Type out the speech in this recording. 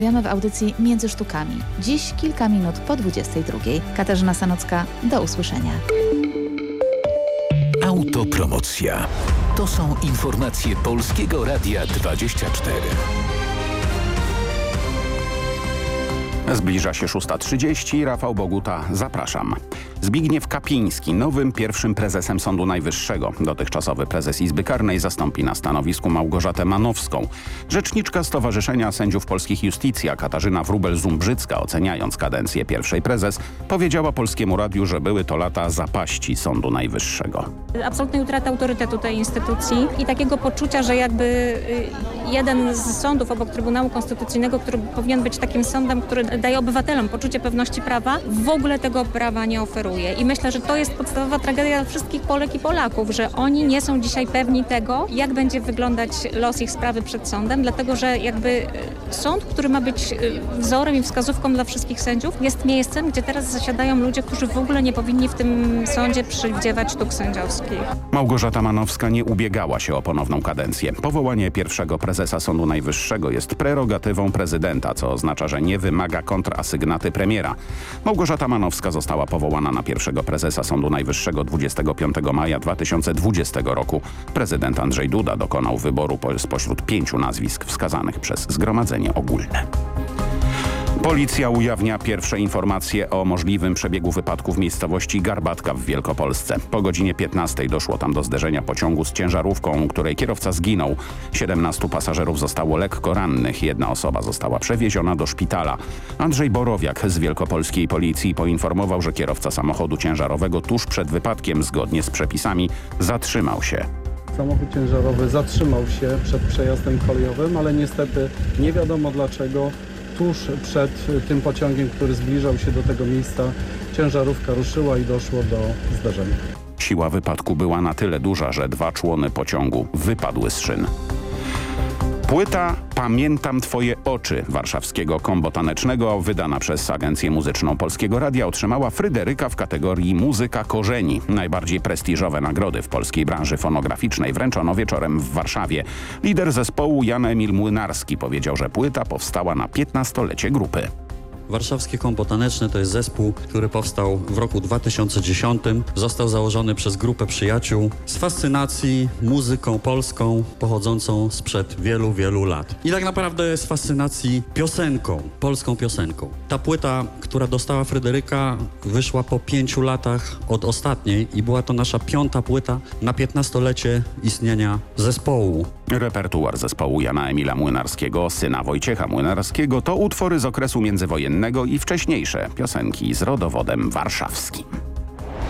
W audycji Między Sztukami. Dziś kilka minut po 22. Katarzyna Sanocka, do usłyszenia. Autopromocja. To są informacje Polskiego Radia 24. Zbliża się 6:30. Rafał Boguta, zapraszam. Zbigniew Kapiński, nowym pierwszym prezesem Sądu Najwyższego. Dotychczasowy prezes Izby Karnej zastąpi na stanowisku Małgorzatę Manowską. Rzeczniczka Stowarzyszenia Sędziów Polskich Justicja Katarzyna Wróbel-Zumbrzycka, oceniając kadencję pierwszej prezes, powiedziała Polskiemu Radiu, że były to lata zapaści Sądu Najwyższego. Absolutnej utraty autorytetu tej instytucji i takiego poczucia, że jakby jeden z sądów obok Trybunału Konstytucyjnego, który powinien być takim sądem, który daje obywatelom poczucie pewności prawa, w ogóle tego prawa nie oferuje. I myślę, że to jest podstawowa tragedia wszystkich Polek i Polaków, że oni nie są dzisiaj pewni tego, jak będzie wyglądać los ich sprawy przed sądem, dlatego że jakby sąd, który ma być wzorem i wskazówką dla wszystkich sędziów, jest miejscem, gdzie teraz zasiadają ludzie, którzy w ogóle nie powinni w tym sądzie przywdziewać sztuk sędziowskich. Małgorzata Manowska nie ubiegała się o ponowną kadencję. Powołanie pierwszego prezesa Sądu Najwyższego jest prerogatywą prezydenta, co oznacza, że nie wymaga kontrasygnaty premiera. Małgorzata Manowska została powołana na pierwszego prezesa Sądu Najwyższego 25 maja 2020 roku. Prezydent Andrzej Duda dokonał wyboru spośród 5 nazwisk wskazanych przez Zgromadzenie Ogólne. Policja ujawnia pierwsze informacje o możliwym przebiegu wypadku w miejscowości Garbatka w Wielkopolsce. Po godzinie 15 doszło tam do zderzenia pociągu z ciężarówką, której kierowca zginął. 17 pasażerów zostało lekko rannych. 1 osoba została przewieziona do szpitala. Andrzej Borowiak z wielkopolskiej policji poinformował, że kierowca samochodu ciężarowego tuż przed wypadkiem, zgodnie z przepisami, zatrzymał się. Samochód ciężarowy zatrzymał się przed przejazdem kolejowym, ale niestety nie wiadomo dlaczego. Tuż przed tym pociągiem, który zbliżał się do tego miejsca, ciężarówka ruszyła i doszło do zdarzenia. Siła wypadku była na tyle duża, że 2 człony pociągu wypadły z szyn. Płyta Pamiętam Twoje oczy warszawskiego Combo Tanecznego, wydana przez Agencję Muzyczną Polskiego Radia, otrzymała Fryderyka w kategorii Muzyka Korzeni. Najbardziej prestiżowe nagrody w polskiej branży fonograficznej wręczono wieczorem w Warszawie. Lider zespołu Jan Emil Młynarski powiedział, że płyta powstała na 15-lecie grupy. Warszawskie Combo Taneczne to jest zespół, który powstał w roku 2010. Został założony przez grupę przyjaciół z fascynacji muzyką polską pochodzącą sprzed wielu, wielu lat. I tak naprawdę z fascynacji piosenką, polską piosenką. Ta płyta, która dostała Fryderyka, wyszła po 5 latach od ostatniej i była to nasza 5. płyta na 15-lecie istnienia zespołu. Repertuar zespołu Jana Emila Młynarskiego, syna Wojciecha Młynarskiego, to utwory z okresu międzywojennego i wcześniejsze piosenki z rodowodem warszawskim.